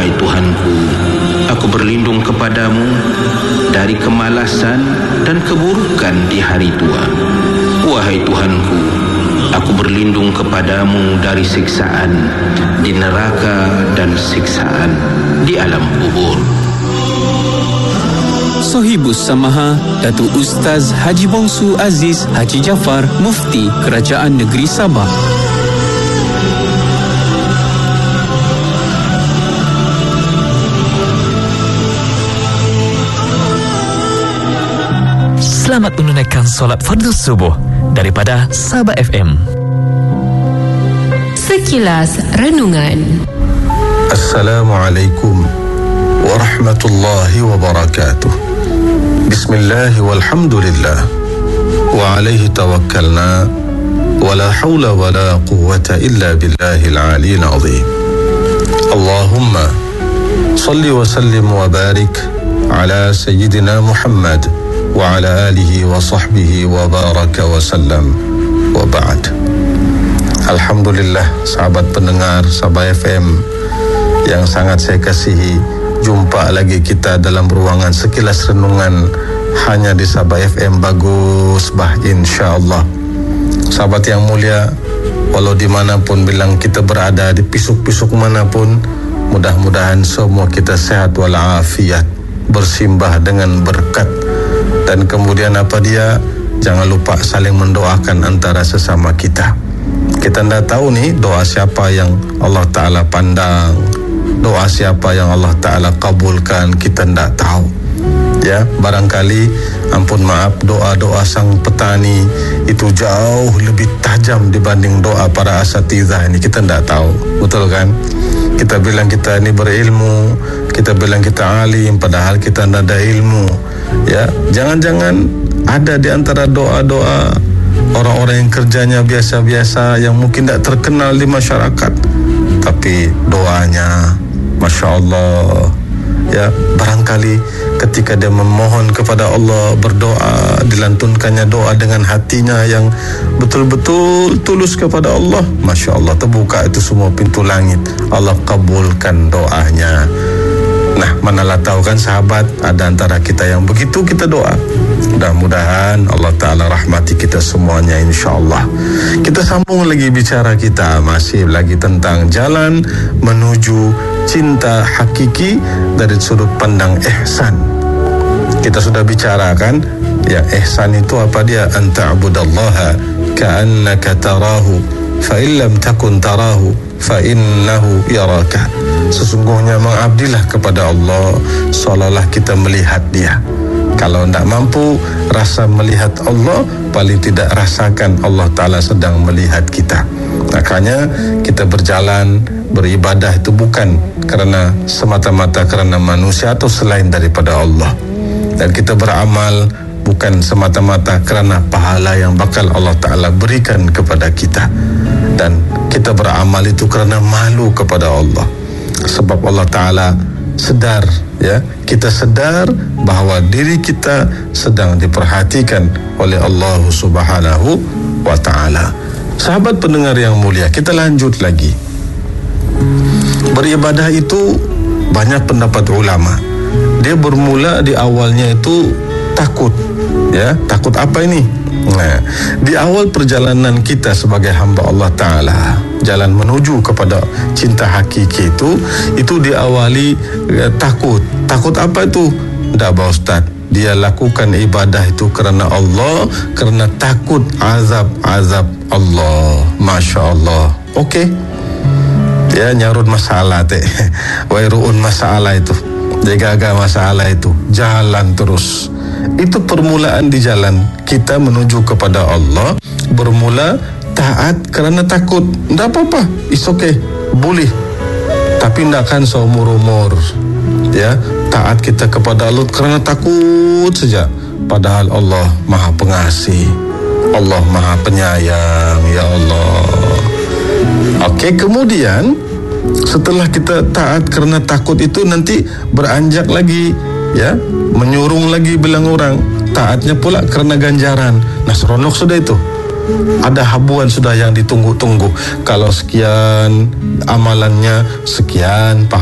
Wahai Tuhanku, aku berlindung kepadamu dari kemalasan dan keburukan di hari tua. Wahai Tuhanku, aku berlindung kepadamu dari siksaan di neraka dan siksaan di alam kubur. Sohibus Samaha Datuk Ustaz Haji Bongsu Aziz Haji Jaafar, Mufti Kerajaan Negeri Sabah. Selamat menunaikan solat fardu subuh daripada Sabah FM. Sekilas Renungan. Assalamualaikum warahmatullahi wabarakatuh. Bismillah walhamdulillah wa alaihi tawakkalna wa la hawla wa la quwwata illa billahil aliyil azim. Allahumma salli wa sallim wa barik ala sayyidina Muhammad wa ala alihi wa sahbihi wa baraka wa sallam wa ba'd. Alhamdulillah, sahabat pendengar Sabah FM yang sangat saya kasihi, jumpa lagi kita dalam ruangan Sekilas Renungan hanya di Sabah FM. Bagus bah, insyaAllah. Sahabat yang mulia, walau dimanapun bilang kita berada, di pisuk-pisuk manapun, mudah-mudahan semua kita sehat walafiat, bersimbah dengan berkat. Dan kemudian apa dia, jangan lupa saling mendoakan antara sesama kita. Kita tidak tahu nih doa siapa yang Allah Ta'ala pandang, doa siapa yang Allah Ta'ala kabulkan, kita tidak tahu. Ya, barangkali, ampun maaf, doa-doa sang petani itu jauh lebih tajam dibanding doa para asatizah ini. Kita tidak tahu, betul kan? Kita bilang kita ini berilmu, kita bilang kita alim, padahal kita tidak ada ilmu. Ya, jangan-jangan ada di antara doa-doa orang-orang yang kerjanya biasa-biasa, yang mungkin tidak terkenal di masyarakat, tapi doanya Masya Allah. Ya, barangkali ketika dia memohon kepada Allah, berdoa, dilantunkannya doa dengan hatinya yang betul-betul tulus kepada Allah, Masya Allah, terbuka itu semua pintu langit, Allah kabulkan doanya. Nah, manalah tahu kan sahabat, ada antara kita yang begitu kita doa. Mudah-mudahan Allah Ta'ala rahmati kita semuanya, insyaAllah. Kita sambung lagi bicara kita, masih lagi tentang jalan menuju cinta hakiki dari sudut pandang ihsan. Kita sudah bicarakan, ya, ihsan itu apa dia? Anta'budallaha ka'annaka tarahu fa illam takun tarahu fa innahu yaraka. Sesungguhnya mengabdilah kepada Allah seolah-olah kita melihat dia. Kalau tidak mampu rasa melihat Allah, paling tidak rasakan Allah Ta'ala sedang melihat kita. Makanya kita berjalan, beribadah itu bukan kerana semata-mata kerana manusia atau selain daripada Allah. Dan kita beramal bukan semata-mata kerana pahala yang bakal Allah Ta'ala berikan kepada kita. Dan kita beramal itu kerana malu kepada Allah. Sebab Allah Ta'ala sedar, ya, kita sedar bahawa diri kita sedang diperhatikan oleh Allah Subhanahu wa Ta'ala. Sahabat pendengar yang mulia, kita lanjut lagi. Beribadah itu banyak pendapat ulama. Dia bermula di awalnya itu takut, ya, takut apa ini? Nah, di awal perjalanan kita sebagai hamba Allah Ta'ala, jalan menuju kepada cinta hakiki itu diawali takut. Takut apa itu? Tidak, Pak Ustaz. Dia lakukan ibadah itu kerana Allah, kerana takut azab Allah. Masya Allah. Okey. Ya, nyarut masalah teh. Wairuun masalah itu. Jaga masalah itu. Jalan terus. Itu permulaan di jalan kita menuju kepada Allah. Bermula taat kerana takut. Tak apa-apa, it's okay, boleh. Tapi tidak akan seumur-umur. Ya, taat kita kepada Allah kerana takut saja. Padahal Allah Maha Pengasih, Allah Maha Penyayang, ya Allah. Okey, kemudian setelah kita taat kerana takut itu, nanti beranjak lagi, ya, menyurung lagi bilang orang. Taatnya pula kerana ganjaran. Nah, seronok sudah itu. Ada habuan sudah yang ditunggu-tunggu. Kalau sekian amalannya, sekian